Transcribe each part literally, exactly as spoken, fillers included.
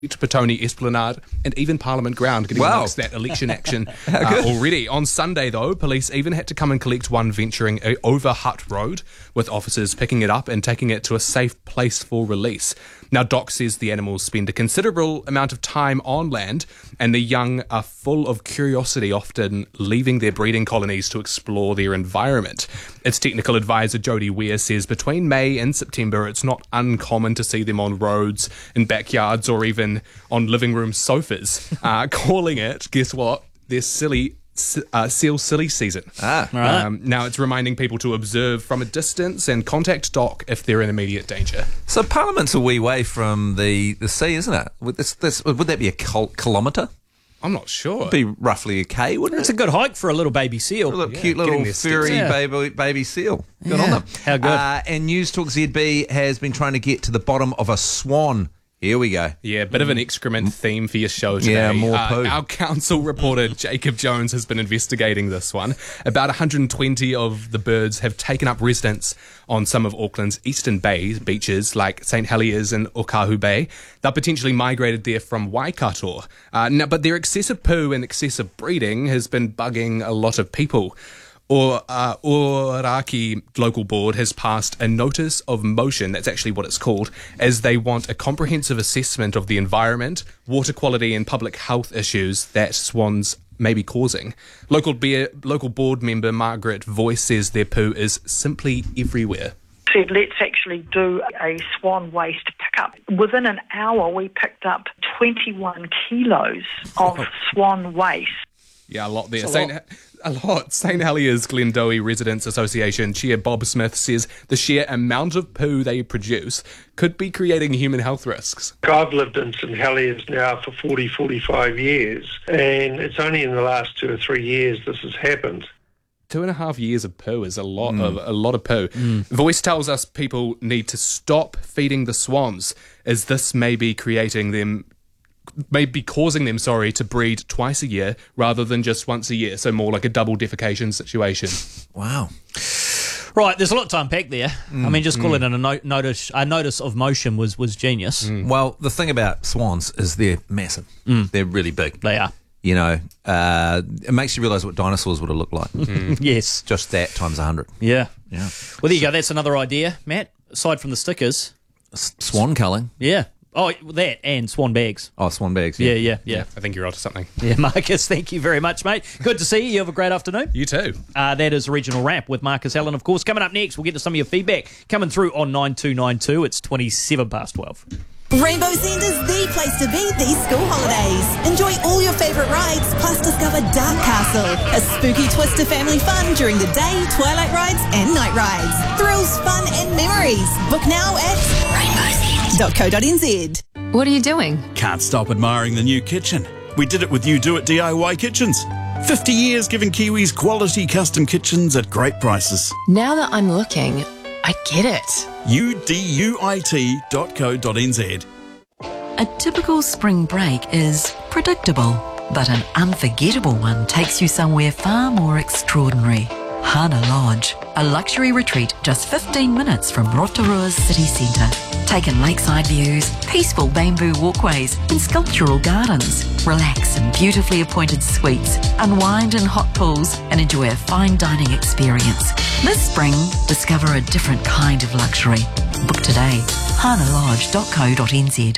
Petone Esplanade and even Parliament Ground getting wow. amongst that election action uh, already. On Sunday, though, police even had to come and collect one venturing over Hutt Road, with officers picking it up and taking it to a safe place for release. Now, Doc says the animals spend a considerable amount of time on land, and the young are full of curiosity, often leaving their breeding colonies to explore their environment. Its technical advisor, Jodie Weir, says between May and September, it's not uncommon to see them on roads, in backyards, or even on living room sofas, uh, calling it, guess what, their silly uh, seal silly season. Ah, right. Um, now it's reminding people to observe from a distance and contact Doc if they're in immediate danger. So Parliament's a wee way from the, the sea, isn't it? Would, this, this, would that be a kil- kilometre? I'm not sure. It'd be roughly a K, wouldn't It's it? a good hike for a little baby seal. A little Yeah, cute little getting their steps. furry Yeah. baby, baby seal. Good Yeah. on them. How good. Uh, and News Talk Z B has been trying to get to the bottom of a swan. Here we go. Yeah, bit of an excrement theme for your show today. Yeah, more Uh, poo. Our council reporter, Jacob Jones, has been investigating this one. About one hundred twenty of the birds have taken up residence on some of Auckland's eastern bay beaches, like Saint Heliers and Okahu Bay. They're potentially migrated there from Waikato. Uh, now, but their excessive poo and excessive breeding has been bugging a lot of people. Or uh, Oraki Local Board has passed a notice of motion, that's actually what it's called, as they want a comprehensive assessment of the environment, water quality and public health issues that swans may be causing. Local, beer, local board member Margaret Voice says their poo is simply everywhere. Said, let's actually do a swan waste pickup. Within an hour, we picked up twenty-one kilos of swan waste. Yeah, a lot there. A Saint lot. A lot. Saint Heliers Glendowie Residents Association Chair Bob Smith says the sheer amount of poo they produce could be creating human health risks. I've lived in Saint Heliers now for forty, forty-five years, and it's only in the last two or three years this has happened. Two and a half years of poo is a lot mm. of a lot of poo. Mm. Voice tells us people need to stop feeding the swans, as this may be creating them may be causing them, sorry, to breed twice a year rather than just once a year, so more like a double defecation situation. Wow. Right, there's a lot to unpack there. Mm, I mean, just calling mm. it a no- notice a notice of motion was, was genius. Mm. Well, the thing about swans is they're massive. Mm. They're really big. They are. You know, uh, it makes you realise what dinosaurs would have looked like. Mm. Yes. Just that times a hundred. Yeah. Yeah. Well, there you go. That's another idea, Matt, aside from the stickers. S- swan culling. Yeah. Oh, that and swan bags. Oh, swan bags. Yeah, Yeah, yeah, yeah. yeah I think you're onto something. Yeah, Marcus, thank you very much, mate. Good to see you. You have a great afternoon. You too. Uh, that is Regional Wrap with Marcus Allen, of course. Coming up next, we'll get to some of your feedback coming through on nine two nine two. It's twenty-seven past twelve. Rainbow's End is the place to be these school holidays. Enjoy all your favourite rides, plus discover Dark Castle, a spooky twist to family fun during the day, twilight rides and night rides. Thrills, fun and memories. Book now at rainbows end dot co dot n z. What are you doing? Can't stop admiring the new kitchen. We did it with You Do It D I Y Kitchens. fifty years giving Kiwis quality custom kitchens at great prices. Now that I'm looking, I get it. U D U I T dot co dot n z. A typical spring break is predictable, but an unforgettable one takes you somewhere far more extraordinary. Hana Lodge, a luxury retreat just fifteen minutes from Rotorua's city centre. Take in lakeside views, peaceful bamboo walkways and sculptural gardens. Relax in beautifully appointed suites, unwind in hot pools and enjoy a fine dining experience. This spring, discover a different kind of luxury. Book today, hana lodge dot co dot n z.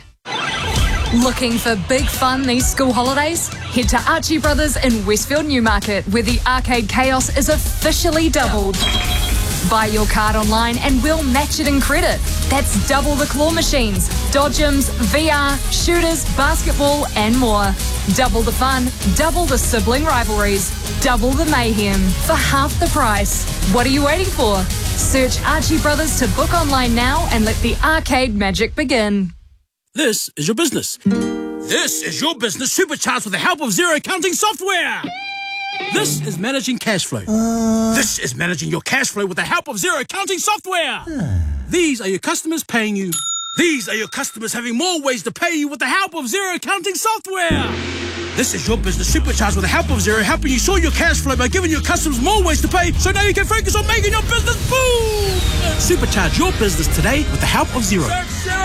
Looking for big fun these school holidays? Head to Archie Brothers in Westfield Newmarket, where the arcade chaos is officially doubled. Buy your card online and we'll match it in credit. That's double the claw machines, dodgems, V R, shooters, basketball and more. Double the fun, double the sibling rivalries, double the mayhem for half the price. What are you waiting for? Search Archie Brothers to book online now and let the arcade magic begin. This is your business. This is your business supercharged with the help of Xero accounting software. This is managing cash flow. Uh... This is managing your cash flow with the help of Xero accounting software. Uh... These are your customers paying you. These are your customers having more ways to pay you with the help of Xero accounting software. This is your business supercharged with the help of Xero, helping you sort your cash flow by giving your customers more ways to pay, so now you can focus on making your business boom. Supercharge your business today with the help of Xero.